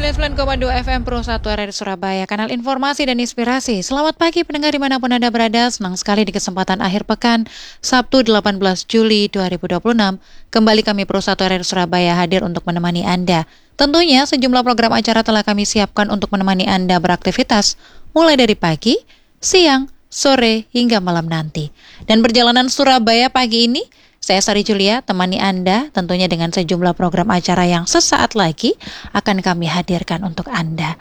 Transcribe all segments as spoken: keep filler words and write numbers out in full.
sembilan puluh sembilan koma dua F M Pro satu R R I Surabaya, kanal informasi dan inspirasi. Selamat pagi pendengar dimanapun Anda berada. Senang sekali di kesempatan akhir pekan Sabtu delapan belas Juli dua ribu dua puluh enam. Kembali kami Pro satu R R I Surabaya hadir untuk menemani Anda. Tentunya sejumlah program acara telah kami siapkan untuk menemani Anda beraktivitas mulai dari pagi, siang, sore hingga malam nanti. Dan perjalanan Surabaya pagi ini, saya Sari Julia, temani Anda tentunya dengan sejumlah program acara yang sesaat lagi akan kami hadirkan untuk Anda.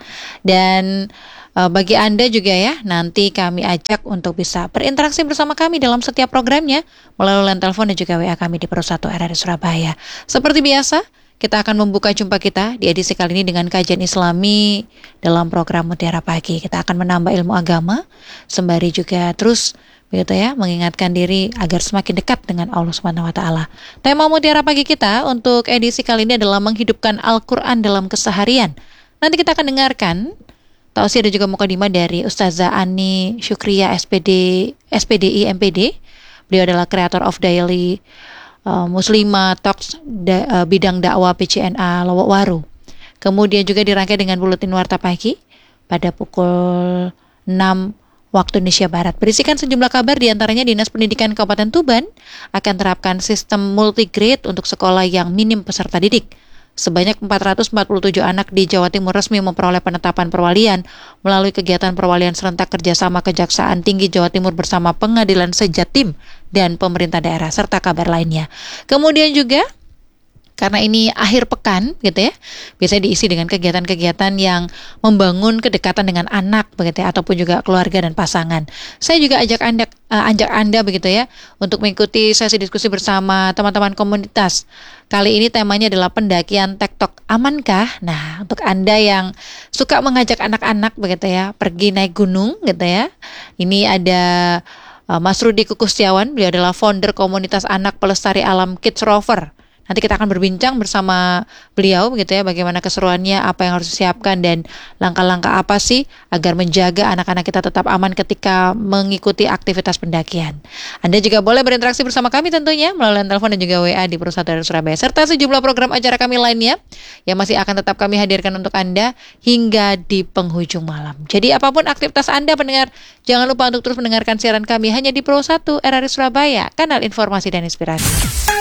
Dan e, bagi Anda juga ya, nanti kami ajak untuk bisa berinteraksi bersama kami dalam setiap programnya melalui line telepon dan juga W A kami di Pro satu R R I Surabaya. Seperti biasa, kita akan membuka jumpa kita di edisi kali ini dengan kajian Islami dalam program Mutiara Pagi. Kita akan menambah ilmu agama, sembari juga terus begitu ya, mengingatkan diri agar semakin dekat dengan Allah Subhanahu wa taala. Tema Mutiara Pagi kita untuk edisi kali ini adalah menghidupkan Al-Qur'an dalam keseharian. Nanti kita akan dengarkan tausiah dan juga mukadimah dari Ustazah Ani Syukriya S P D S P D I M P D. Beliau adalah creator of daily uh, Muslimah Talks da, uh, bidang dakwah P C N A Lowok Waru. Kemudian juga dirangkai dengan buletin warta pagi pada pukul enam waktu Indonesia Barat. Berisikan sejumlah kabar, diantaranya Dinas Pendidikan Kabupaten Tuban akan terapkan sistem multigrade untuk sekolah yang minim peserta didik. Sebanyak empat ratus empat puluh tujuh anak di Jawa Timur resmi memperoleh penetapan perwalian melalui kegiatan perwalian serentak kerjasama Kejaksaan Tinggi Jawa Timur bersama Pengadilan Sejatim dan pemerintah daerah, serta kabar lainnya. Kemudian juga karena ini akhir pekan gitu ya, biasanya diisi dengan kegiatan-kegiatan yang membangun kedekatan dengan anak begitu ya, ataupun juga keluarga dan pasangan. Saya juga ajak Anda uh, ajak Anda begitu ya untuk mengikuti sesi diskusi bersama teman-teman komunitas. Kali ini temanya adalah pendakian Tektok Amankah? Nah, untuk Anda yang suka mengajak anak-anak begitu ya, pergi naik gunung gitu ya. Ini ada uh, Mas Rudi Kukustiawan, beliau adalah founder komunitas anak pelestari alam Kids Rover. Nanti kita akan berbincang bersama beliau begitu ya, bagaimana keseruannya, apa yang harus disiapkan dan langkah-langkah apa sih agar menjaga anak-anak kita tetap aman ketika mengikuti aktivitas pendakian. Anda juga boleh berinteraksi bersama kami tentunya melalui telepon dan juga W A di Pro satu R R I Surabaya, serta sejumlah program acara kami lainnya yang masih akan tetap kami hadirkan untuk Anda hingga di penghujung malam. Jadi apapun aktivitas Anda pendengar, jangan lupa untuk terus mendengarkan siaran kami hanya di Pro satu R R I Surabaya, kanal informasi dan inspirasi.